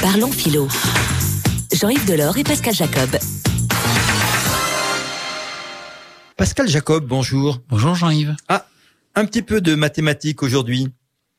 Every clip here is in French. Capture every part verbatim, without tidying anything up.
Parlons philo. Jean-Yves Delors et Pascal Jacob. Pascal Jacob, bonjour. Bonjour Jean-Yves. Ah, un petit peu de mathématiques aujourd'hui.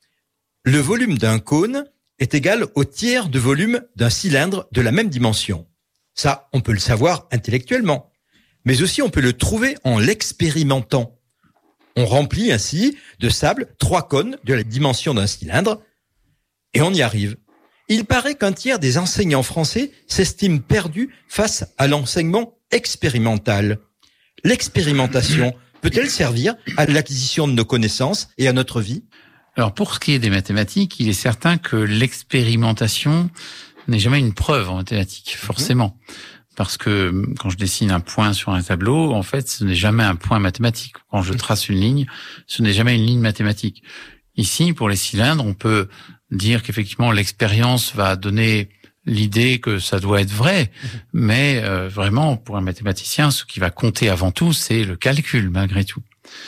Le volume d'un cône est égal au tiers de volume d'un cylindre de la même dimension. Ça, on peut le savoir intellectuellement. Mais aussi, on peut le trouver en l'expérimentant. On remplit ainsi de sable trois cônes de la dimension d'un cylindre et on y arrive. Il paraît qu'un tiers des enseignants français s'estiment perdus face à l'enseignement expérimental. L'expérimentation peut-elle servir à l'acquisition de nos connaissances et à notre vie ? Alors pour ce qui est des mathématiques, il est certain que l'expérimentation n'est jamais une preuve en mathématiques, forcément. Mmh. Parce que quand je dessine un point sur un tableau, en fait, ce n'est jamais un point mathématique. Quand je trace une ligne, ce n'est jamais une ligne mathématique. Ici, pour les cylindres, on peut dire qu'effectivement l'expérience va donner l'idée que ça doit être vrai, mais euh, vraiment, pour un mathématicien, ce qui va compter avant tout, c'est le calcul, malgré tout.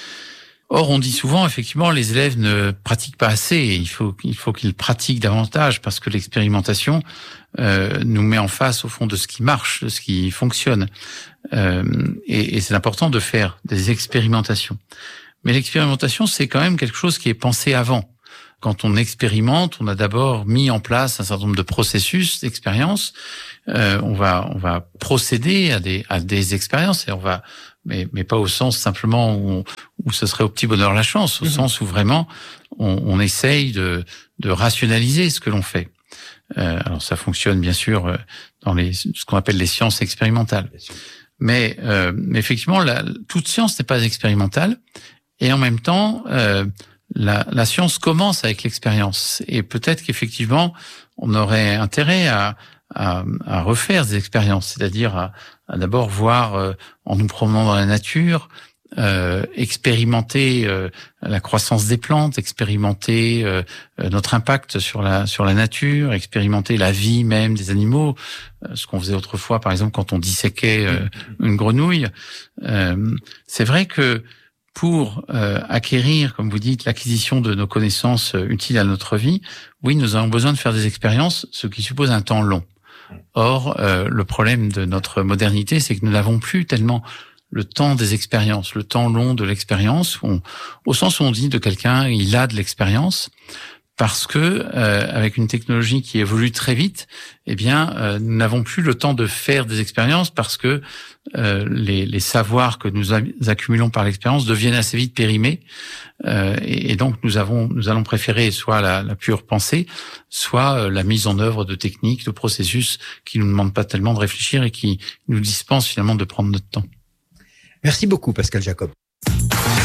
Or, on dit souvent, effectivement, les élèves ne pratiquent pas assez. Il faut, il faut qu'ils pratiquent davantage parce que l'expérimentation euh, nous met en face, au fond, de ce qui marche, de ce qui fonctionne. Euh, et, et c'est important de faire des expérimentations. Mais l'expérimentation, c'est quand même quelque chose qui est pensé avant. Quand on expérimente, on a d'abord mis en place un certain nombre de processus d'expérience. Euh, on va, on va procéder à des, à des expériences et on va, mais, mais pas au sens simplement où, où ce serait au petit bonheur la chance, au mmh. sens où vraiment on, on essaye de, de rationaliser ce que l'on fait. Euh, alors ça fonctionne bien sûr dans les, ce qu'on appelle les sciences expérimentales. Mais, euh, mais effectivement, la, toute science n'est pas expérimentale et en même temps. Euh, La, la science commence avec l'expérience et peut-être qu'effectivement on aurait intérêt à, à, à refaire des expériences, c'est-à-dire à, à d'abord voir euh, en nous promenant dans la nature, euh, expérimenter euh, la croissance des plantes, expérimenter euh, notre impact sur la sur la nature, expérimenter la vie même des animaux, euh, ce qu'on faisait autrefois par exemple quand on disséquait euh, une grenouille. Euh, c'est vrai que pour euh, acquérir, comme vous dites, l'acquisition de nos connaissances euh, utiles à notre vie, oui, nous avons besoin de faire des expériences, ce qui suppose un temps long. Or, euh, le problème de notre modernité, c'est que nous n'avons plus tellement le temps des expériences, le temps long de l'expérience, on, au sens où on dit de quelqu'un, il a de l'expérience, parce que euh, avec une technologie qui évolue très vite, eh bien, euh, nous n'avons plus le temps de faire des expériences parce que euh, les, les savoirs que nous accumulons par l'expérience deviennent assez vite périmés, euh, et, et donc nous avons, nous allons préférer soit la, la pure pensée, soit euh, la mise en œuvre de techniques, de processus qui nous demandent pas tellement de réfléchir et qui nous dispensent finalement de prendre notre temps. Merci beaucoup, Pascal Jacob.